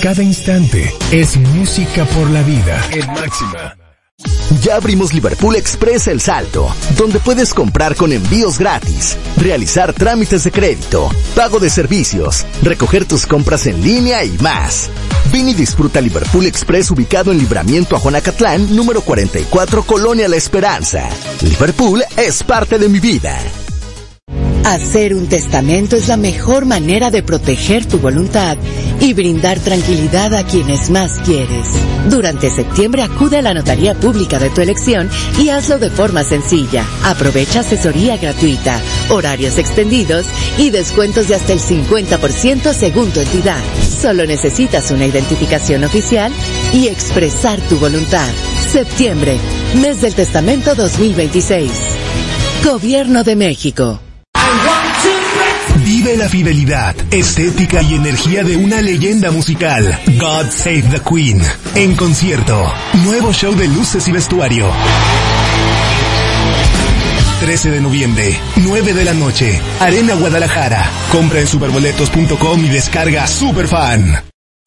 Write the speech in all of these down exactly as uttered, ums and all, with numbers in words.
Cada instante es música por la vida en Máxima. Ya abrimos Liverpool Express El Salto, donde puedes comprar con envíos gratis, realizar trámites de crédito, pago de servicios, recoger tus compras en línea y más. Ven y disfruta Liverpool Express ubicado en Libramiento a Juanacatlán, número cuarenta y cuatro, Colonia La Esperanza. Liverpool es parte de mi vida. Hacer un testamento es la mejor manera de proteger tu voluntad y brindar tranquilidad a quienes más quieres. Durante septiembre acude a la notaría pública de tu elección y hazlo de forma sencilla. Aprovecha asesoría gratuita, horarios extendidos y descuentos de hasta el cincuenta por ciento según tu entidad. Solo necesitas una identificación oficial y expresar tu voluntad. Septiembre, mes del testamento dos mil veintiséis. Gobierno de México. Vive la fidelidad, estética y energía de una leyenda musical. God Save the Queen. En concierto. Nuevo show de luces y vestuario. trece de noviembre, nueve de la noche. Arena Guadalajara. Compra en superboletos punto com y descarga Superfan.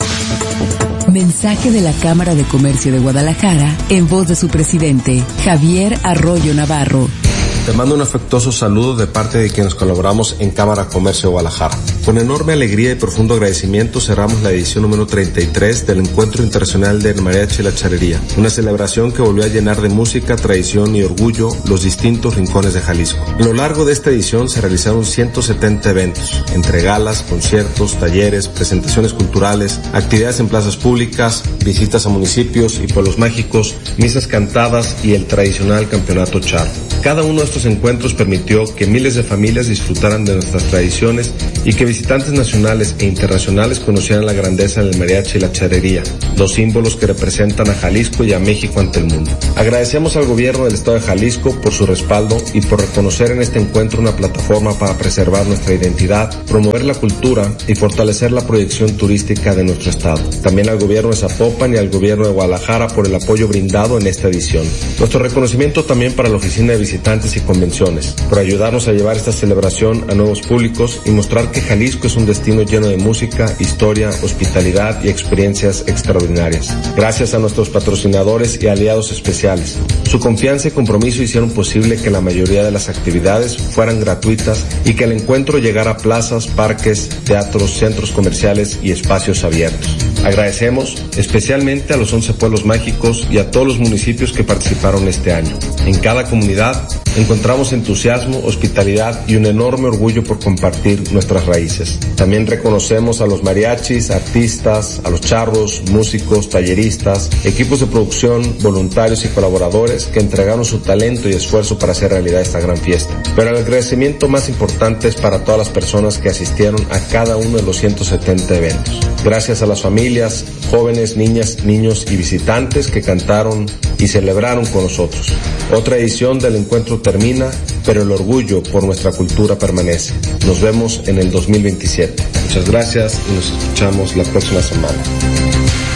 Mensaje de la Cámara de Comercio de Guadalajara en voz de su presidente, Javier Arroyo Navarro. Te mando un afectuoso saludo de parte de quienes colaboramos en Cámara Comercio de Guadalajara. Con enorme alegría y profundo agradecimiento cerramos la edición número treinta y tres del Encuentro Internacional del Mariachi y la Charrería, una celebración que volvió a llenar de música, tradición y orgullo los distintos rincones de Jalisco. A lo largo de esta edición se realizaron ciento setenta eventos, entre galas, conciertos, talleres, presentaciones culturales, actividades en plazas públicas, visitas a municipios y pueblos mágicos, misas cantadas y el tradicional campeonato charro. Cada uno de estos encuentros permitió que miles de familias disfrutaran de nuestras tradiciones y que visitantes nacionales e internacionales conocieran la grandeza del mariachi y la charrería, dos símbolos que representan a Jalisco y a México ante el mundo. Agradecemos al gobierno del estado de Jalisco por su respaldo y por reconocer en este encuentro una plataforma para preservar nuestra identidad, promover la cultura y fortalecer la proyección turística de nuestro estado. También al gobierno de Zapopan y al gobierno de Guadalajara por el apoyo brindado en esta edición. Nuestro reconocimiento también para la Oficina de Visitantes y Convenciones, por ayudarnos a llevar esta celebración a nuevos públicos y mostrar que Jalisco es un destino lleno de música, historia, hospitalidad y experiencias extraordinarias. Gracias a nuestros patrocinadores y aliados especiales. Su confianza y compromiso hicieron posible que la mayoría de las actividades fueran gratuitas y que el encuentro llegara a plazas, parques, teatros, centros comerciales y espacios abiertos. Agradecemos especialmente a los once pueblos mágicos y a todos los municipios que participaron este año. En cada comunidad encontramos entusiasmo, hospitalidad y un enorme orgullo por compartir nuestras raíces. También reconocemos a los mariachis, artistas, a los charros, músicos, talleristas, equipos de producción, voluntarios y colaboradores que entregaron su talento y esfuerzo para hacer realidad esta gran fiesta. Pero el agradecimiento más importante es para todas las personas que asistieron a cada uno de los ciento setenta eventos. Gracias a las familias, jóvenes, niñas, niños y visitantes que cantaron y celebraron con nosotros. Otra edición del encuentro termina, pero el orgullo por nuestra cultura permanece. Nos vemos en el dos mil veintisiete. Muchas gracias y nos escuchamos la próxima semana.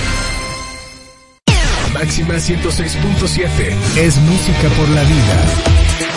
Máxima ciento seis punto siete es música por la vida.